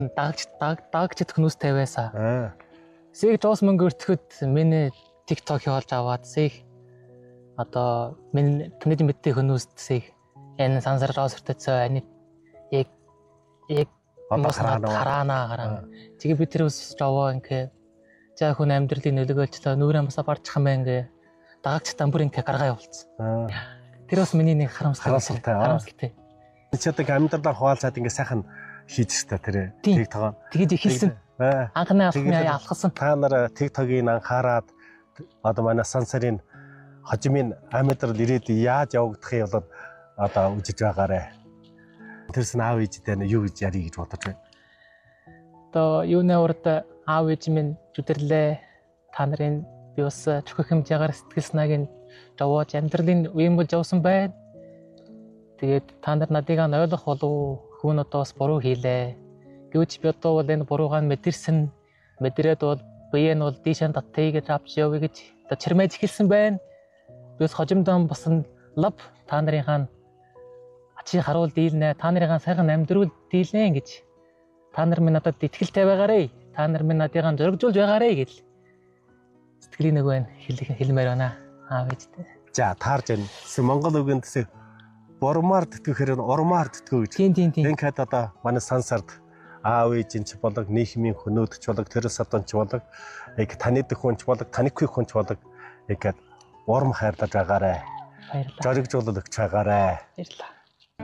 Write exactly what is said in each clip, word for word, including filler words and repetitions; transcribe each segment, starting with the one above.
дагж дагж төхнөөс тавиасаа. Сэг жоос мөнгө өртөхөд миний TikTok хийж аваад сэг одоо миний тэнэд мэдтэй хөнөөс сэг энэ сансар жоос өртөцөө ани яг яг хараана хараа. Тэгээ би тэр ус жаваа ингээ за хүн амьдралын нөлөөлөлтөө нүрэн басаа барчих юм ингээ дагагчтан бүр ингээ гаргаа явуулсан. Тэр бас миний нэг харамсалтай харамсалтай. Чи одоо амьдралаар хуваалцаад ингээ сайхан хийжтэй тэр TikTok. Тэгээд ихэлсэн. Анхны алхмын алхсан. Та нар TikTok-ийг анхаарад одоо манай сансарын хожимын амьдрал ирээд яаж явагдахыг бол одоо үжиж байгаарэ. Тэрс аав ээжтэй юу гэж ярих гэж бодож байна. Одоо юуны урд аав ээж минь зүдэрлээ. Та нарын би бас чөхөх хэмжээгээр сэтгэл санааг жавууж амьдралын үеийн болж явсан байна. Тэгээд та нар надыг ойлгох болов хүн одоо бас буруу хийлээ. Гэвч би одоо бол энэ буруугаа мэдэрсэн. Мэдрээд бол бие нь бол дийшэн татъя гэж авч явъя гэж одоо чирмэж эхэлсэн байна. Би бас хожимдон басан лав та нарын хаан ачи харуул дийлнэ. Та нарын хаан сайхан амьдруул дийлнэ гэж. Та нар минь надад итгэлтэй байгаарэ. Та нар минь надыг зоригжуулж байгаарэ гэж сэтгэлийн нэг байна хэлмээр байна аав ээжтэй. За таарж байна. Монгол үгэнд төсөө бормаар тэтгэхээр нь урмаар тэтгэв гэж. Тийм тийм тийм. Ингээд одоо манай сансард аав ээжийн ч болог нийгмийн хөнөөдч болог тэрс садонч болог яг таны дөхөнч болог танихгүй хүнч болог ингээд урам хайрлаж байгаарэ. Баярлалаа. Зоригжуулж өгч байгаарэ. Баярлалаа.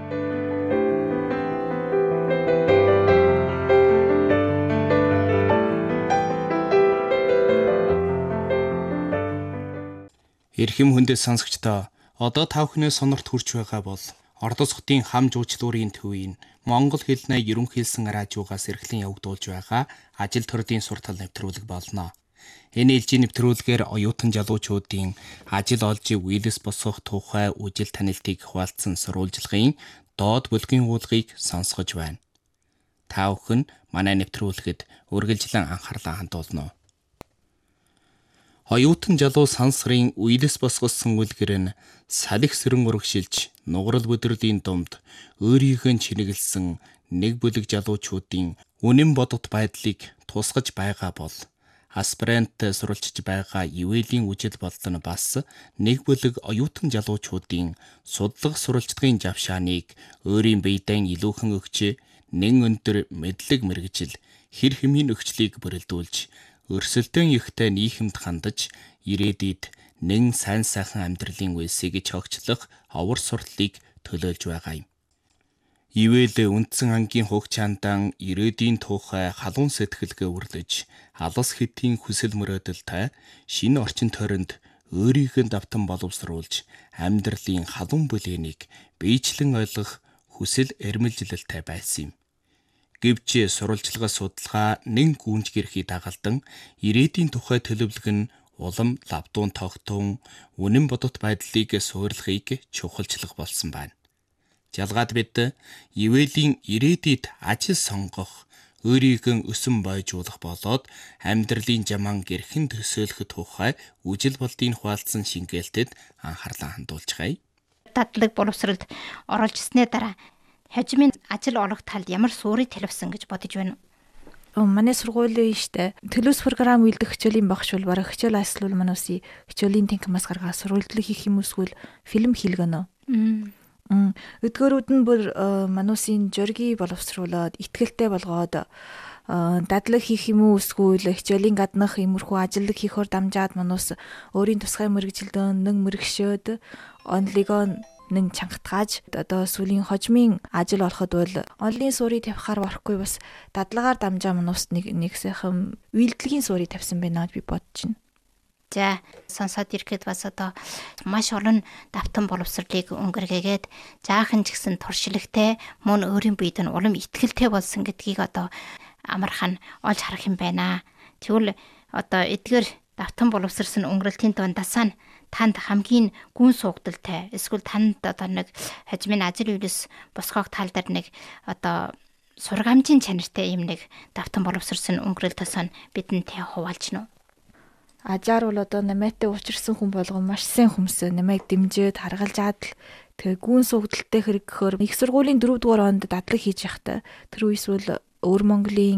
Эрхэм хүндэт сонсогчдоо одоо та бүхний сонорт хүрч байгаа бол Ордос хотын хам жуулчлалын төвийн Монгол хэлний ерөнхийлсэн радиогоос эрхлэн явагдуулж байгаа ажил төрлийн суртал нэвтрүүлэг болно. Энэ ээлжийн нэвтрүүлгээр оюутан залуучуудын ажил олж үйлс босгох тухай үжил танилтыг хуваалцсан сурвалжлагын доод бүлгийн уулгыг сонсгож байна. Та бүхэн манай нэвтрүүлгэд үргэлжлэн анхаарлаа хандуулна. Оюутан залуу сансрын үйлс босгосон үлгэр нь салхи сэрэн урагшилж нугарал бүдрэлийн дунд өөрийг нь чинэглэсэн нэг бүлэг залуучуудын үнэн бодот байдлыг тусгаж байгаа бол аспирант сурвалжиж байгаа ивэлийн үжил болон бас нэг бүлэг оюутан залуучуудын судлах сурвалжлагын жавшааныг өөрийн биедээ илүүхэн өгч нэн өндөр мэдлэг мэргэжил хэр хэмийн өгчлийг бүрэлдүүлж өрсөлдөөн ихтэй нийгэмд хандаж ирээдүйд нэн сайн сайхан амьдралын үйлсийг чогчлох овор сурталыг төлөөлж байгаа юм. Ивэл үндсэн ангийн хугацаандан ирээдүйн тухай халуун сэтгэлгээ үрлэж, алс хэтийн хүсэл мөрөөдөлтэй шинэ орчин тойронд өөрийг нь давтан боловсруулж, амьдралын халуун бүлэнийг биечлэн ойлгох хүсэл эрмэлзлэлтэй байсан юм. Гэвч сурвалжлагаа судалгаа нэг гүнж гэрхий дагалдан ирээдүйн тухай төлөвлөг нь улам лавдуун тогтун үнэн бодот байдлыг суурилахыг чухалчлах болсон байна. Жалгаад бид ивэлийн ирээдүйд ажил сонгох, өөрийг өсөн бойжуулах болоод амьдралын жаман гэрхэн төсөөлөх тухай үжил болдын хуваалцсан шингээлтэд анхаарлаа хандуулж байгаа. Дадлаг боловсролд оролж ирснээр дараа хажимын ажил олох талд ямар суурийг төлөвсөн гэж бодож байна уу? Манай сургуулийн штэ төлөвс програм үйлдэх хичээлийн багш бол бараг хичээл айслуул манууси хичээлийн тэнхмас гаргаа сурвалжлал хийх юм эсвэл фильм хийлгэнэ. Мм. Өдгөрүүд нь бүр мануусын жорги боловсруулаад итгэлтэй болгоод дадлаг хийх юм уу эсвэл хичээлийн гаднах иймэрхүү ажилдаг хийхөөр дамжаад мануус өөрийн тусгай мэргэжилдөө нэг мэрэгшөөд онлигоо нэн чангатгааж одоо сүлийн хожмын ажил олоход бол онлын суурийг тавихаар барахгүй бас дадлагаар дамжаа мануус нэг нэг сайхан үйлдэлгийн суурийг тавьсан байна гэж би бодож байна. За сонсоод ирэхэд бас одоо маш олон давтан боловсролыг өнгөргээгээд жаахан ч гэсэн туршлагатай мөн өөрийн биед нь улам итгэлтэй болсон гэдгийг одоо амархан олж харах юм байна. Тэгвэл одоо эдгээр давтан боловсрсан өнгөрөлтийн дундаас нь танд хамгийн гүн суугдaltaй эсвэл танд одоо нэг хажмын ажил үйлс босгох тал дээр нэг одоо сургамжийн чанартай юм нэг давтан боловсрсан өнгөрөлтөөс нь бидэнтэй хуваалж нь. Ажаар бол одоо намайтай уучирсан хүн болгон маш сайн хүмүүс намайг дэмжиж харгалж адал тэгээ гүн суугдaltaй хэрэг гэхээр их сургуулийн дөрөв дугаар онд дадлаг хийж явахдаа тэр үес бол өвөр Монголын